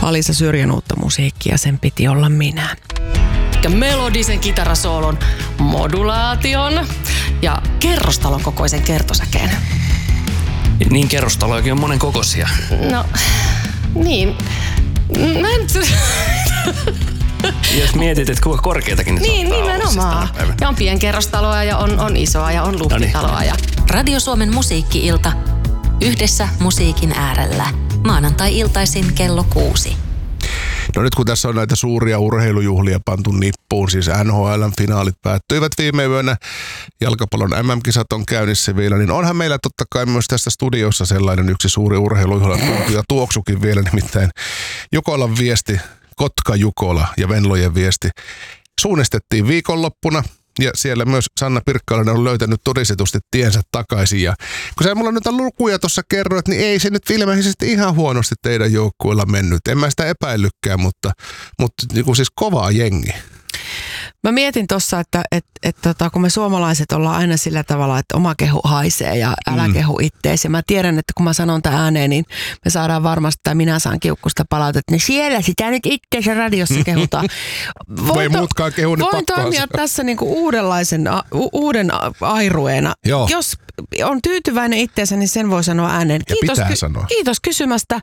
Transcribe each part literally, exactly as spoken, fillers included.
Alisa Syrjän uutta musiikkia, sen piti olla minä. Ja melodisen kitarasoolon, modulaation ja kerrostalon kokoisen kertosäkeen. Niin kerrostalojakin on monen kokoisia. No, niin. Mä en... Jos mietit, että kuinka korkeatakin ne niin, nimenomaan. Ja on pienkerrostaloa ja on, on isoa ja on luhtitaloa. Ja... Radio Suomen musiikki-ilta. Yhdessä musiikin äärellä. Maanantai-iltaisin kello kuusi. No nyt kun tässä on näitä suuria urheilujuhlia pantu nippuun, siis N H L:n finaalit päättyivät viime yönä, jalkapallon M M-kisat on käynnissä vielä, niin onhan meillä totta kai myös tässä studiossa sellainen yksi suuri urheilujuhla tuntu ja tuoksukin vielä, nimittäin Jukolan viesti, Kotka Jukola ja Venlojen viesti suunnistettiin viikonloppuna. Ja siellä myös Sanna Pirkkainen on löytänyt todistetusti tiensä takaisin. Ja kun sä mulla noita lukuja tuossa kerroit, niin ei se nyt ilmeisesti ihan huonosti teidän joukkueella mennyt. En mä sitä epäillytkään, mutta, mutta niin kuin siis kovaa jengi. Mä mietin tuossa, että et, et, tota, kun me suomalaiset ollaan aina sillä tavalla, että oma kehu haisee ja älä mm. kehu itteesi. Ja mä tiedän, että kun mä sanon tämän ääneen, niin me saadaan varmasti, tai minä saan kiukkusta palautetta, että siellä sitä nyt itteensä radiossa kehutaan. Voi muutkaan kehu, niin voin toimia tässä niinku uudenlaisen, u, uuden airueena. Joo. Jos on tyytyväinen itteensä, niin sen voi sanoa ääneen. Kiitos, pitää sanoa. Kiitos kysymästä.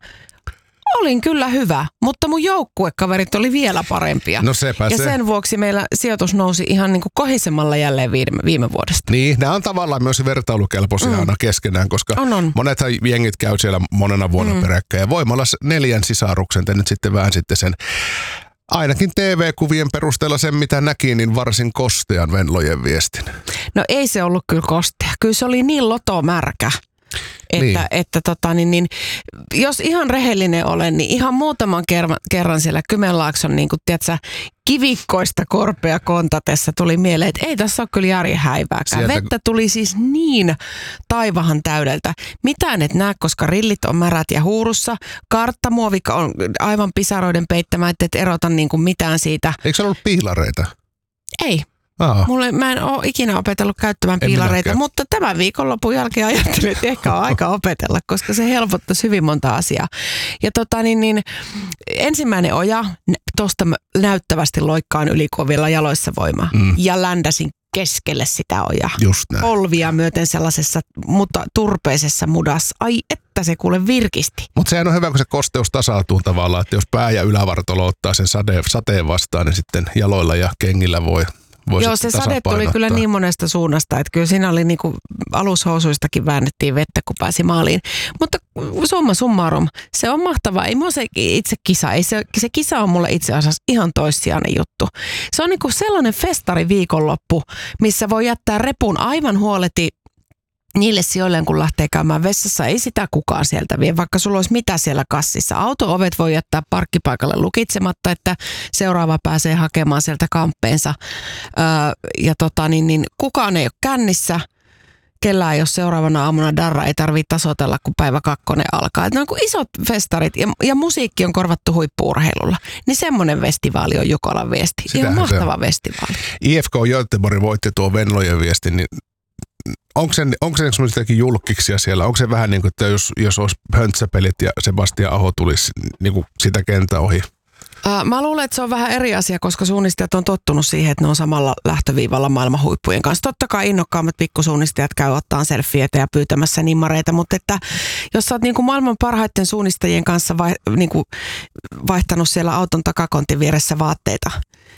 Olin kyllä hyvä, mutta mun joukkuekaverit oli vielä parempia. No sepä ja se. sen vuoksi meillä sijoitus nousi ihan niin kuin kohisemalla jälleen viime, viime vuodesta. Niin, nämä on tavallaan myös vertailukelpoisia mm. aina keskenään, koska on, on. monethan jengit käy siellä monena vuonna mm. peräkkäin. Ja voimalla neljän sisaruksen, te nyt sitten vähän sitten sen, ainakin T V-kuvien perusteella sen mitä näki, niin varsin kostean Venlojen viestin. No ei se ollut kyllä kostea. Kyllä se oli niin lotomärkä. Että, niin. että tota, niin, niin, jos ihan rehellinen olen, niin ihan muutaman kerran, kerran siellä Kymenlaakson niin kuin, tiedätkö, kivikkoista korpea kontatessa tuli mieleen, että ei tässä ole kyllä järjen häivääkään. Sieltä... Vettä tuli siis niin taivahan täydeltä. Mitään et näe, koska rillit on märät ja huurussa. Karttamuovika on aivan pisaroiden peittämä, että et erota niin kuin mitään siitä. Eikö se ollut piilareita? Ei. Mulle, mä en ole ikinä opetellut käyttämään en piilareita, minäkään. Mutta tämän viikonlopun jälkeen ajattelin, että ehkä on aika opetella, koska se helpottaisi hyvin monta asiaa. Ja tota niin, niin ensimmäinen oja, tuosta näyttävästi loikkaan ylikovilla jaloissa voimaa mm. ja ländäsin keskelle sitä ojaa. Just näin. Polvia myöten sellaisessa mutta turpeisessa mudassa. Ai että se kuule virkisti. Mutta sehän on hyvä, kun se kosteus tasautuu tavallaan, että jos pää ja ylävartalo ottaa sen sade, sateen vastaan, niin sitten jaloilla ja kengillä voi... Joo, se sade tuli kyllä niin monesta suunnasta, että kyllä siinä oli niinku alushousuistakin väännettiin vettä, kun pääsi maaliin. Mutta summa summarum, se on mahtavaa. Ei mua se itse kisa, ei se, se kisa on mulle itse asiassa ihan toissijainen juttu. Se on niinku sellainen festari viikonloppu, missä voi jättää repun aivan huoleti niille sijoille, kun lähtee käymään vessassa, ei sitä kukaan sieltä vie, vaikka sulla olisi mitä siellä kassissa. Auto-ovet voi jättää parkkipaikalle lukitsematta, että seuraava pääsee hakemaan sieltä kamppeensa. Öö, ja tota, niin, niin, kukaan ei ole kännissä, kellään jos seuraavana aamuna darra ei tarvitse tasoitella, kun päivä kakkonen alkaa. Että ne on kuin isot festarit ja, ja musiikki on korvattu huippu-urheilulla. Niin semmoinen festivaali on Jukolan viesti. Sitähän ihan mahtava festivaali. I F K Göteborg voitti tuo Venlojen viestin, niin onko se, onko se semmoisiakin julkkiksia siellä? Onko se vähän niin kuin, että jos, jos olisi höntsäpelit ja Sebastian Aho tulisi niin kuin sitä kenttä ohi? Uh, mä luulen, että se on vähän eri asia, koska suunnistajat on tottunut siihen, että ne on samalla lähtöviivalla maailman huippujen kanssa. Totta kai innokkaammat pikkusuunnistajat käy ottaa selfieitä ja pyytämässä nimmareita, mutta että jos sä oot niin kuin maailman parhaiten suunnistajien kanssa vai, niin kuin vaihtanut siellä auton takakontin vieressä vaatteita,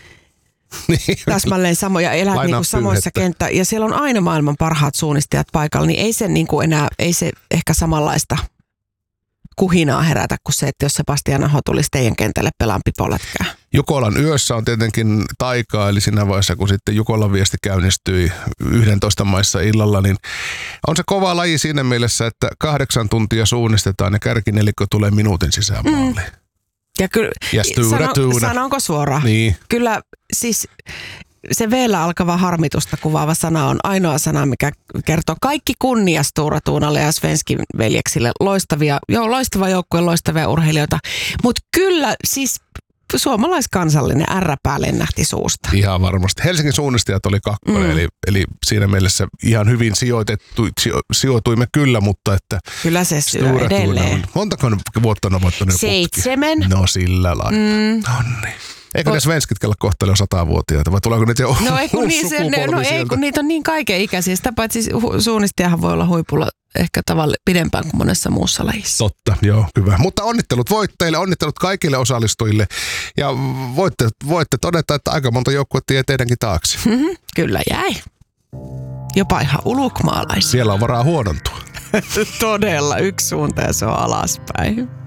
niin. Täsmälleen samoja, elät niin kuin samoissa kenttä ja siellä on aina maailman parhaat suunnistajat paikalla, niin ei se niin kuin enää, ei se ehkä samanlaista kuhinaa herätä kuin se, että jos Sebastian Aho tulisi teidän kentälle pelaan pipolätkää. Jukolan yössä on tietenkin taikaa, eli siinä vaiheessa, kun sitten Jukolan viesti käynnistyi yksitoista maissa illalla, niin on se kova laji siinä mielessä, että kahdeksan tuntia suunnistetaan ja kärkinelikko tulee minuutin sisään maaliin. Mm. Ja kyllä, ja stuura, sano, sanonko suoraan? Niin. Kyllä siis se V-llä alkava harmitusta kuvaava sana on ainoa sana, mikä kertoo kaikki kunnia Stura Tuunalle ja Svenskin veljeksille. Loistavia, joo, loistava joukkue, loistavia urheilijoita. Mutta kyllä siis suomalaiskansallinen ärräpää lennähti suusta. Ihan varmasti. Helsingin suunnistajat oli kakkonen, mm. eli, eli siinä mielessä ihan hyvin sijoitettu, sijo, sijoituimme kyllä, mutta että... Kyllä se syö edelleen. Montako vuotta on voittanut Seitsemän. No sillä lailla. Mm. Nonni. Eikö ne svenskit kellä kohtele jo satavuotiaita, vai tuleeko niitä jo no ei, kun niin, se, ne, no ei, kun niitä on niin kaikenikäisiä. Sitä paitsi hu, suunnistajahan voi olla huipulla ehkä tavalla pidempään kuin monessa muussa lajissa. Totta, joo, hyvä. Mutta onnittelut voittajille, onnittelut kaikille osallistujille. Ja voitte, voitte todeta, että aika monta joukkuetta jäi teidänkin taakse. Mm-hmm, kyllä jäi. Jopa ihan ulkomaalaisia. Siellä on varaa huonontua. Todella, yksi suunta ja se on alaspäin.